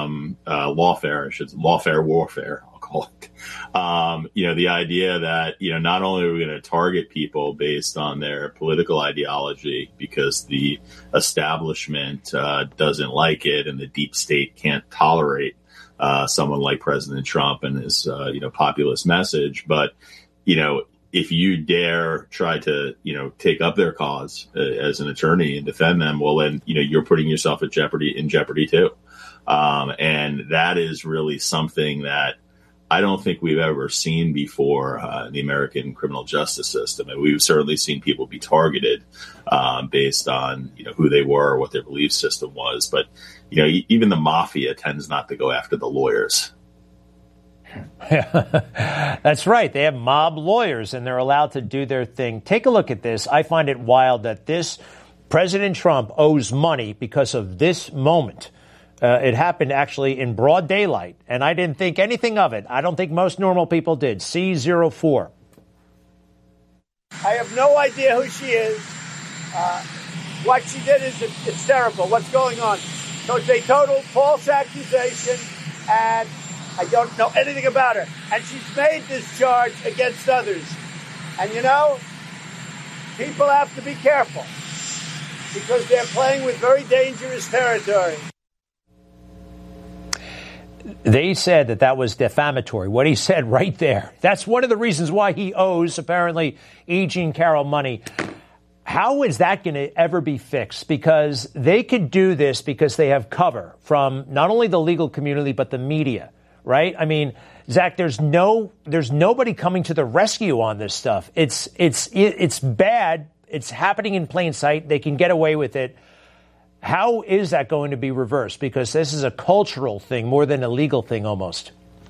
lawfare warfare, I'll call it. The idea that, not only are we going to target people based on their political ideology because the establishment doesn't like it and the deep state can't tolerate someone like President Trump and his, populist message, but, if you dare try to, take up their cause as an attorney and defend them, well, then, you're putting yourself in jeopardy too. And that is really something that I don't think we've ever seen before in the American criminal justice system. And we've certainly seen people be targeted based on, who they were or what their belief system was. But, even the mafia tends not to go after the lawyers. That's right. They have mob lawyers and they're allowed to do their thing. Take a look at this. I find it wild that this President Trump owes money because of this moment. It happened actually in broad daylight, and I didn't think anything of it. I don't think most normal people did. C04. I have no idea who she is. What she did is hysterical. What's going on? So it's a total false accusation, and I don't know anything about her. And she's made this charge against others. And, people have to be careful because they're playing with very dangerous territory. They said that was defamatory, what he said right there. That's one of the reasons why he owes, apparently, E. Jean Carroll money. How is that going to ever be fixed? Because they could do this because they have cover from not only the legal community, but the media. Right? I mean, Zach, there's nobody coming to the rescue on this stuff. It's bad. It's happening in plain sight. They can get away with it. How is that going to be reversed? Because this is a cultural thing more than a legal thing almost.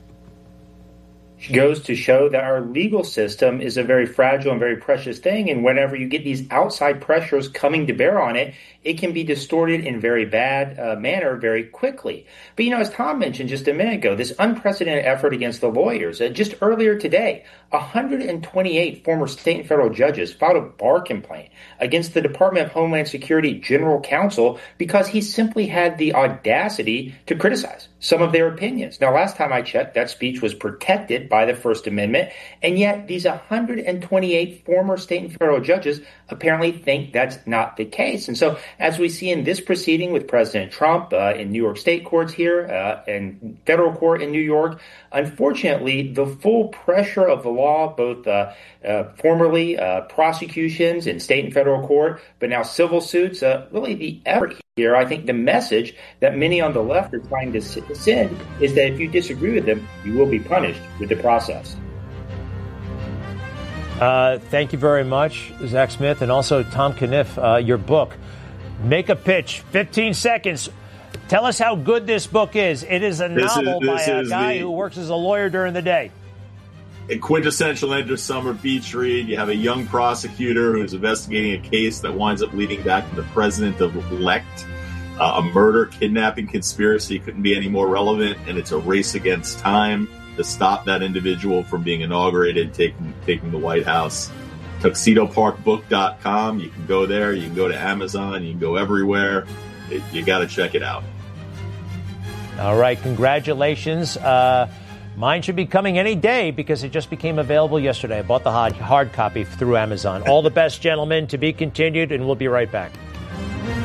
Goes to show that our legal system is a very fragile and very precious thing. And whenever you get these outside pressures coming to bear on it, it can be distorted in very bad manner very quickly. But, as Tom mentioned just a minute ago, this unprecedented effort against the lawyers, just earlier today, 128 former state and federal judges filed a bar complaint against the Department of Homeland Security General Counsel because he simply had the audacity to criticize some of their opinions. Now, last time I checked, that speech was protected by the First Amendment, and yet these 128 former state and federal judges apparently think that's not the case. And so, as we see in this proceeding with President Trump in New York state courts here and federal court in New York, unfortunately, the full pressure of the law, both formerly prosecutions in state and federal court, but now civil suits, really the effort here, I think the message that many on the left are trying to send is that if you disagree with them, you will be punished with the process. Thank you very much, Zach Smith, and also Tom Caniff, your book, Make a Pitch, 15 seconds. Tell us how good this book is. It is a novel by a guy who works as a lawyer during the day. A quintessential end of summer beach read. You have a young prosecutor who's investigating a case that winds up leading back to the president-elect. A murder, kidnapping conspiracy couldn't be any more relevant, and it's a race against time to stop that individual from being inaugurated, taking the White House. TuxedoParkBook.com. You can go there. You can go to Amazon. You can go everywhere. You got to check it out. All right. Congratulations. Mine should be coming any day because it just became available yesterday. I bought the hard copy through Amazon. All the best, gentlemen. To be continued, and we'll be right back.